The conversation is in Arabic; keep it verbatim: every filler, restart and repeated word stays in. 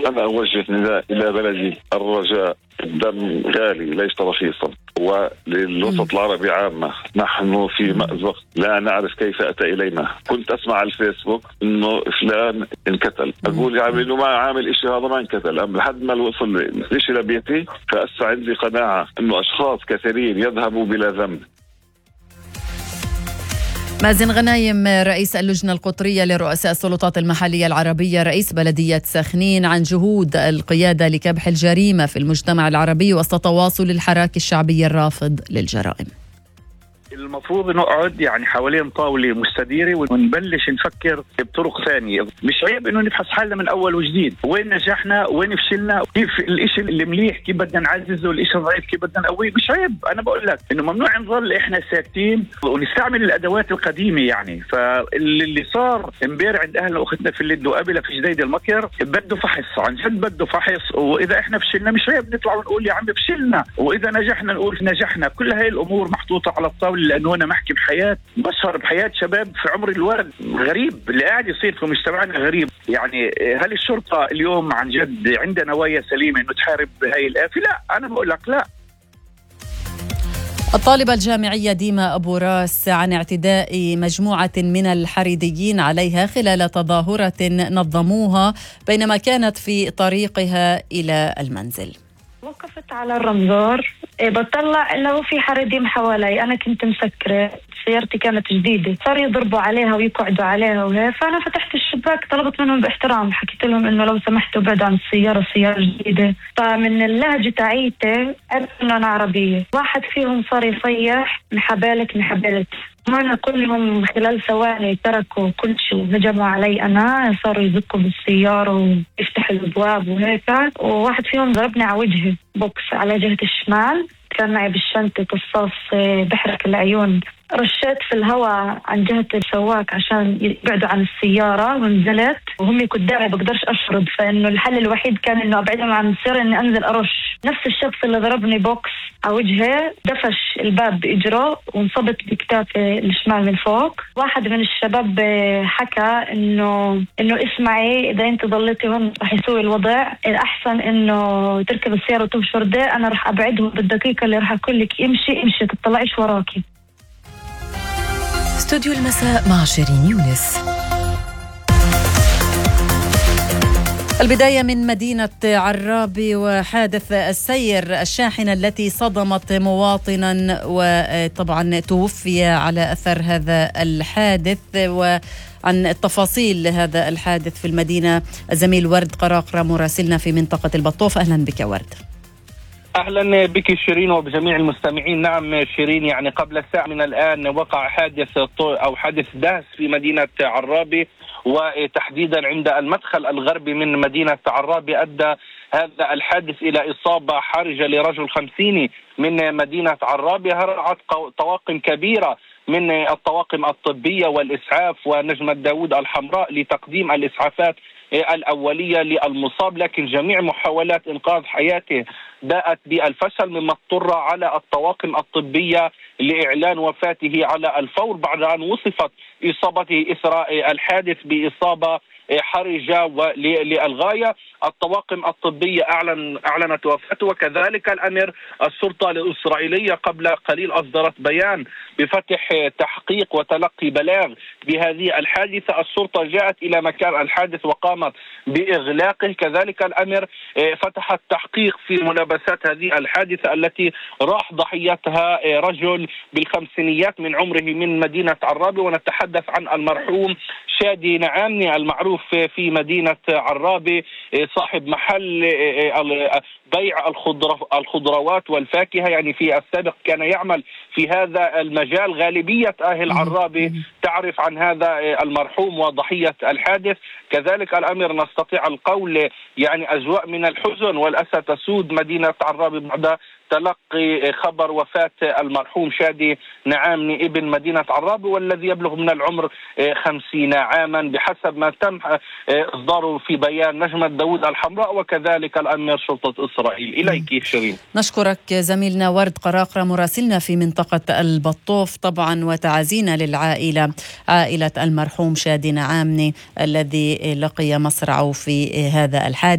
أنا أوجه نداء إلى بلدي الرجاء، الدم غالي ليس رخيصا، وللوسط العربي عامة. نحن في مأزق لا نعرف كيف أتى إلينا. كنت أسمع على الفيسبوك إنه فلان انقتل، أقول يا عمي إنه ما عامل إشي، هذا ما انقتل. أم لحد ما وصل إشي لبيتي، فأسا عندي قناعة إنه أشخاص كثيرين يذهبوا بلا ذنب. مازن غنايم، رئيس اللجنة القطرية لرؤساء السلطات المحلية العربية، رئيس بلدية سخنين، عن جهود القيادة لكبح الجريمة في المجتمع العربي وسط تواصل الحراك الشعبي الرافض للجرائم. المفروض نقعد يعني حوالين طاولة مستديرة ونبلش نفكر بطرق ثانية. مش عيب انه نبحث حالنا من اول وجديد، وين نجحنا وين فشلنا، كيف الاشي اللي مليح كيف بدنا نعززه والاشي الضعيف كيف بدنا نقويه. مش عيب، انا بقول لك انه ممنوع نظل احنا ساكتين ونستعمل الادوات القديمة. يعني فاللي صار امبارح عند اهلنا واختنا في اللد وقبلها في جديد المكر بده فحص، عن جد بده فحص. واذا احنا فشلنا مش عيب نطلع ونقول يا عم فشلنا، واذا نجحنا نقول نجحنا. كل هاي الامور محطوطة على الطاولة، لأنه أنا محكي بحياة بشر، بحياة شباب في عمر الولد. غريب اللي قاعد يصير في مجتمعنا، غريب. يعني هل الشرطة اليوم عن جد عندها نوايا سليمة إنه تحارب هاي الآفة؟ لا، أنا بقول لك لا. الطالبة الجامعية ديما أبو راس عن اعتداء مجموعة من الحريديين عليها خلال تظاهرة نظموها بينما كانت في طريقها إلى المنزل. وقفت على الرمزار، بطلع لو في حريديم حوالي، أنا كنت مسكرة، سيارتي كانت جديدة، صار يضربوا عليها ويقعدوا عليها وهي. فأنا فتحت الشباك، طلبت منهم باحترام، حكيت لهم إنه لو سمحتوا بعدوا عن السيارة، السيارة جديدة. فمن اللهجة تاعيته عرفت إنه أنا عربية. واحد فيهم صار يصيح محبالك محبالك، وانا كلهم خلال ثواني تركوا كل شيء، هجموا علي انا، صاروا يزكوا بالسياره ويفتحوا الابواب وهيك. وواحد فيهم ضربني على وجهي بوكس على جهه الشمال، كان معي بالشنطه قصاص بحرق العيون. رشيت في الهواء عن جهة السواق عشان يبعدوا عن السيارة ونزلت، وهم قدامي بقدرش أشرد، فإنه الحل الوحيد كان إنه أبعدهم عن السيارة، إني أنزل أرش. نفس الشخص اللي ضربني بوكس على وجهي دفش الباب بإجره وانصبت بكتافي الشمال من فوق. واحد من الشباب حكى إنه إنه اسمعي، إذا أنت ضليتي هون رح يسوي الوضع، الأحسن إنه تركب السيارة وتبشر، أنا رح أبعدهم بالدقيقة اللي رح أقول لك امشي امشي تطلعيش وراكي. استوديو المساء مع شيرين يونس. البداية من مدينة عرابي وحادث السير، الشاحنة التي صدمت مواطنا وطبعا توفي على أثر هذا الحادث. وعن التفاصيل هذا الحادث في المدينة الزميل ورد قراقرة مراسلنا في منطقة البطوف. أهلا بك ورد. أهلا بك شيرين وبجميع المستمعين. نعم شيرين، يعني قبل ساعة من الآن وقع حادث أو حادث دهس في مدينة عرابي، وتحديدا عند المدخل الغربي من مدينة عرابي. أدى هذا الحادث إلى إصابة حرجة لرجل خمسيني من مدينة عرابي. هرعت طواقم كبيرة من الطواقم الطبية والإسعاف ونجمة داود الحمراء لتقديم الإسعافات الأولية للمصاب، لكن جميع محاولات إنقاذ حياته باءت بالفشل، مما اضطر على الطواقم الطبية لإعلان وفاته على الفور بعد أن وصفت إصابته إثر الحادث بإصابة حرجة للغاية. الطواقم الطبية أعلن أعلنت وفاته، وكذلك الأمر الشرطة الإسرائيلية قبل قليل أصدرت بيان بفتح تحقيق وتلقي بلاغ بهذه الحادثة. الشرطة جاءت إلى مكان الحادث وقامت بإغلاقه. كذلك الأمر فتحت تحقيق في ملابسات هذه الحادثة التي راح ضحيتها رجل بالخمسينيات من عمره من مدينة عرابي، ونتحدث عن المرحوم شادي نعامني المعروف في مدينة عرابي، صاحب محل بيع الخضروات والفاكهة. يعني في السابق كان يعمل في هذا المجال. غالبية أهل عرابي تعرف عن هذا المرحوم وضحية الحادث. كذلك الأمر نستطيع القول يعني أجواء من الحزن والأسى تسود مدينة عرابي بعد تلقي خبر وفاة المرحوم شادي نعامني ابن مدينة عرابي، والذي يبلغ من العمر خمسين عاما بحسب ما تم إصداره في بيان نجمة داود الحمراء وكذلك الأمير شرطة إسرائيل. إليك شيرين. نشكرك زميلنا ورد قراقرة مراسلنا في منطقة البطوف، طبعا وتعازينا للعائلة، عائلة المرحوم شادي نعامني الذي لقي مصرعه في هذا الحادث.